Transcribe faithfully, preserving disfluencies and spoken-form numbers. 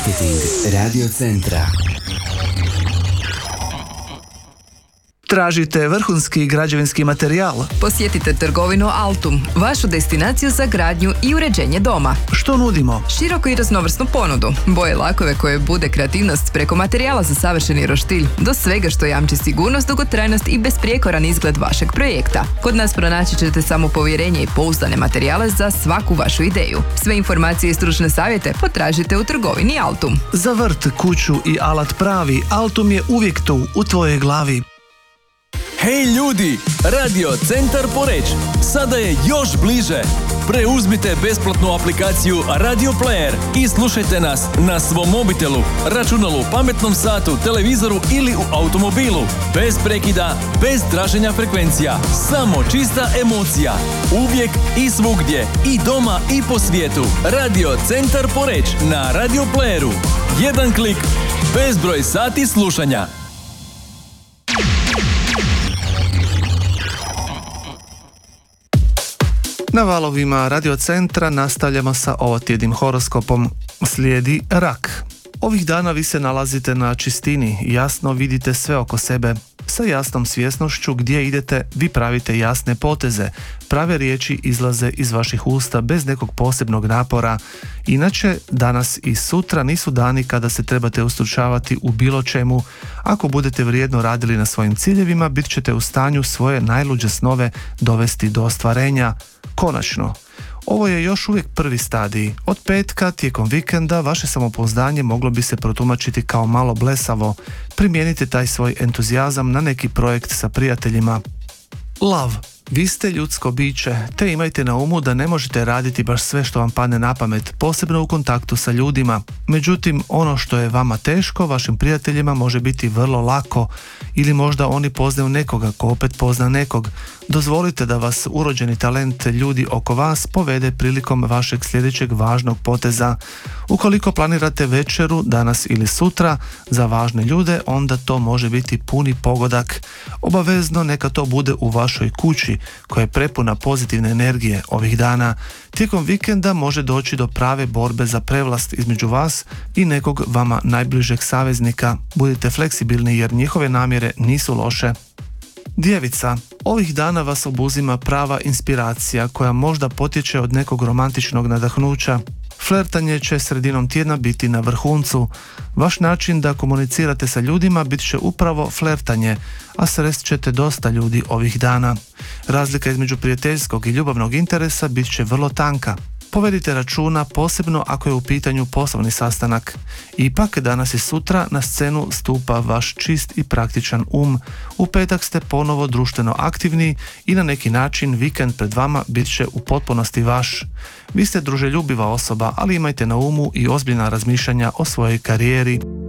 Marketing Radio Centra. Tražite vrhunski građevinski materijal? Posjetite trgovinu Altum, vašu destinaciju za gradnju i uređenje doma. Što nudimo? Široku i raznovrsnu ponudu, boje lakove koje bude kreativnost preko materijala za savršeni roštilj, do svega što jamči sigurnost, dugotrajnost i besprijekoran izgled vašeg projekta. Kod nas pronaći ćete samopovjerenje i pouzdane materijale za svaku vašu ideju. Sve informacije i stručne savjete potražite u trgovini Altum. Za vrt, kuću i alat pravi, Altum je uvijek tu, u tvojoj glavi. Hej ljudi, Radio Centar Poreč sada je još bliže. Preuzmite besplatnu aplikaciju Radio Player i slušajte nas na svom mobitelu, računalu, pametnom satu, televizoru ili u automobilu. Bez prekida, bez traženja frekvencija, samo čista emocija. Uvijek i svugdje, i doma i po svijetu. Radio Centar Poreč na Radio Playeru. Jedan klik, bezbroj sati slušanja. Na valovima Radio Centra nastavljamo sa ovotjednim horoskopom. Slijedi rak. Ovih dana vi se nalazite na čistini, jasno vidite sve oko sebe. Sa jasnom svjesnošću gdje idete, vi pravite jasne poteze. Prave riječi izlaze iz vaših usta bez nekog posebnog napora. Inače, danas i sutra nisu dani kada se trebate ustručavati u bilo čemu. Ako budete vrijedno radili na svojim ciljevima, bit ćete u stanju svoje najluđe snove dovesti do ostvarenja. Konačno, ovo je još uvijek prvi stadij. Od petka tijekom vikenda vaše samopouzdanje moglo bi se protumačiti kao malo blesavo. Primijenite taj svoj entuzijazam na neki projekt sa prijateljima. Lav. Vi ste ljudsko biće, te imajte na umu da ne možete raditi baš sve što vam padne na pamet, posebno u kontaktu sa ljudima. Međutim, ono što je vama teško, vašim prijateljima može biti vrlo lako, ili možda oni poznaju nekoga ko opet pozna nekog. Dozvolite da vas urođeni talent ljudi oko vas povede prilikom vašeg sljedećeg važnog poteza. Ukoliko planirate večeru danas ili sutra za važne ljude, onda to može biti puni pogodak. Obavezno neka to bude u vašoj kući, koja je prepuna pozitivne energije ovih dana. Tijekom vikenda može doći do prave borbe za prevlast između vas i nekog vama najbližeg saveznika. Budite fleksibilni jer njihove namjere nisu loše. Djevica. Ovih dana vas obuzima prava inspiracija koja možda potječe od nekog romantičnog nadahnuća. Flertanje će sredinom tjedna biti na vrhuncu. Vaš način da komunicirate sa ljudima bit će upravo flertanje, a srest ćete dosta ljudi ovih dana. Razlika između prijateljskog i ljubavnog interesa bit će vrlo tanka. Povedite računa, posebno ako je u pitanju poslovni sastanak. Ipak, danas i sutra na scenu stupa vaš čist i praktičan um. U petak ste ponovo društveno aktivni i na neki način vikend pred vama bit će u potpunosti vaš. Vi ste druželjubiva osoba, ali imajte na umu i ozbiljna razmišljanja o svojoj karijeri.